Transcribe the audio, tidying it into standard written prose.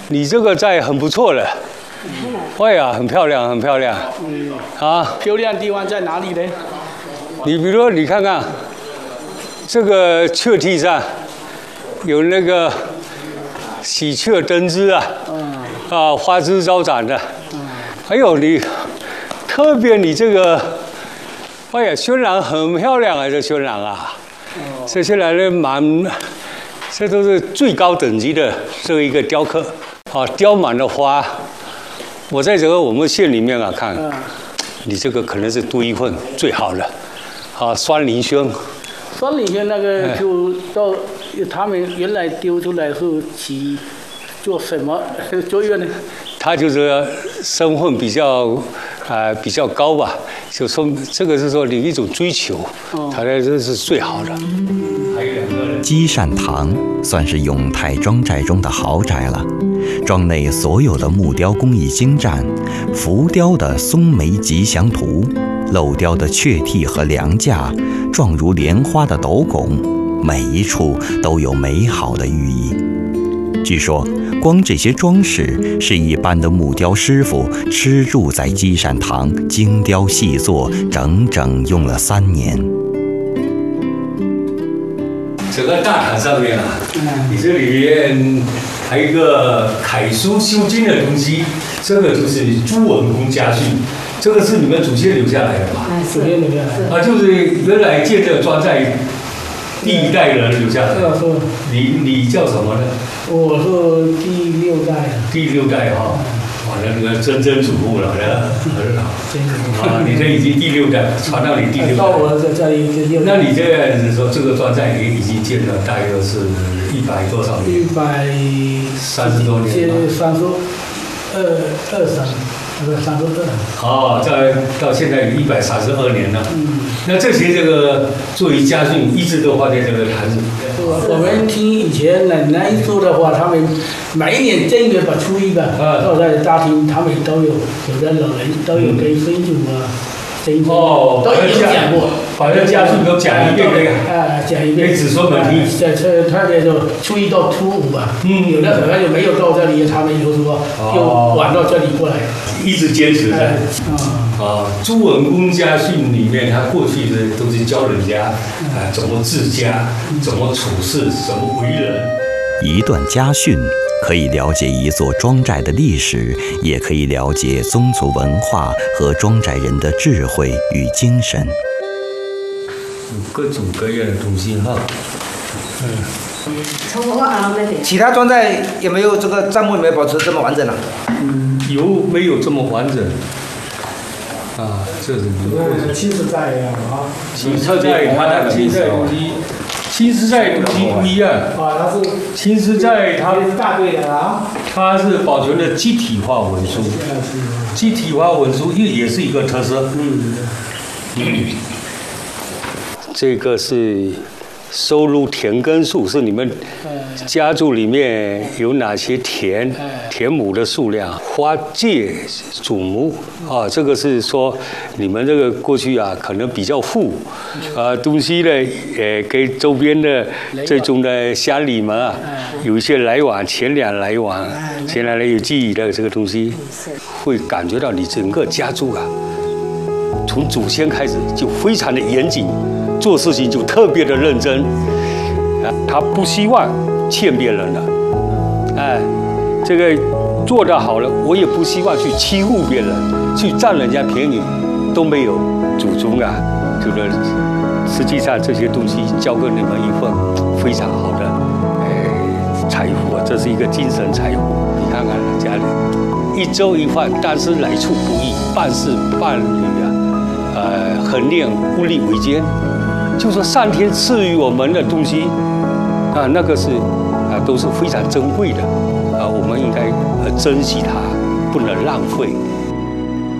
你这个寨很不错了。会啊，很漂亮，很漂亮。啊， 漂亮地方在哪里呢？ 你比如说，你看看这个雀梯上有那个喜鹊登枝啊，花枝招展的。还有你特别你这个，哎呀，渲染很漂亮啊，这渲染啊，这渲染的这都是最高等级的这一个雕刻啊，雕满了花。我在我们县里面啊看，你这个可能是独一份最好的，啊，酸林轩。 酸林轩那个就到他们原来丢出来是起做什么作用呢？ 他就是身份比较高吧，就说这个是说你一种追求，他这是最好的。还有2个人。 积善堂算是永泰庄寨中的豪宅了。庄内所有的木雕工艺精湛，浮雕的松梅吉祥图，镂雕的雀替和梁架，状如莲花的斗拱，每一处都有美好的寓意。据说，光这些装饰是一般的木雕师傅吃住在积善堂精雕细作，整整用了3年。 整个大堂上面啊，你这里面还有一个楷书修经的东西，这个就是朱文公家训，这个是你们祖先留下来的吧？ 祖先留下来的。 就是原来建这个庄寨第1代人留下来的。你叫什么呢？ 我是第6代。 第6代哈，哇，那个曾祖父了，很好。 曾祖父。 啊，你这已经第6代，传到你第6代。 到我这里第6代。 那你这样子说，这个庄寨也已经建了大约是100多少年？130多年。32。哦，到现在有132年了。那这个作为家训，一直都放在这个坛子。 我们听以前奶奶说的话，他们每一年正月把初1吧，到在大厅，他们都有的老人都有跟孙祖啊。都有讲过， 把这家训都讲一遍这个， 讲一遍给子孙们听。 特别就初1到初5吧，有的可能就没有到这里，他们有时候又晚到这里过来， 一直坚持在。朱文公家训里面，他过去的都是教人家怎么治家，怎么处事，怎么为人。 一段家训可以了解一座庄寨的历史，也可以了解宗族文化和庄寨人的智慧与精神。 各种各样的东西哈。 其他庄寨有没有这个账目有没有保持这么完整啊？ 有没有这么完整？这是新时代呀新时代它的新时代东西。新时代东西不一样它是新时代它是大队的啊， 它是保存的集体化文书，集体化文书也是一个特色。这个是收录田耕数，是你们家族里面有哪些田亩的数量，花界祖母这个是说你们这个过去可能比较富，东西呢给周边的这种的乡里们有一些来往，钱粮来往，钱粮有记忆的这个东西，会感觉到你整个家族从祖先开始就非常的严谨。做事情就特别的认真，他不希望欠别人的，这个做得好了，我也不希望去欺负别人，去占人家便宜，都没有祖宗就是实际上这些东西交给你们一份非常好的财富这是一个精神财富。你看看家里1粥1饭，但是来处不易，办事办理衡量物力维艰。就说上天赐予我们的东西那个是都是非常珍贵的我们应该珍惜它，不能浪费。